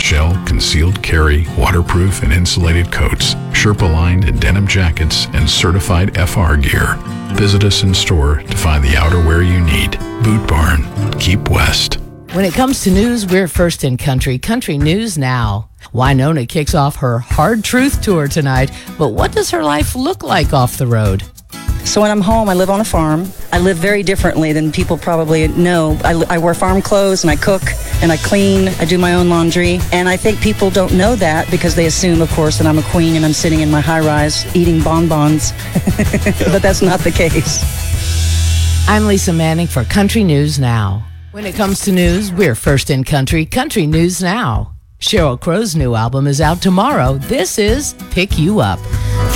shell, concealed carry, waterproof and insulated coats, Sherpa-lined and denim jackets, and certified FR gear. Visit us in store to find the outerwear you need. Boot Barn. Keep West. When it comes to news, we're first in country. Country News Now. Winona kicks off her Hard Truth Tour tonight, but what does her life look like off the road? So when I'm home, I live on a farm. I live very differently than people probably know. I wear farm clothes and I cook and I clean. I do my own laundry. And I think people don't know that because they assume, of course, that I'm a queen and I'm sitting in my high-rise eating bonbons. But that's not the case. I'm Lisa Manning for Country News Now. When it comes to news, we're first in country. Country News Now. Sheryl Crow's new album is out tomorrow. This is Pick You Up.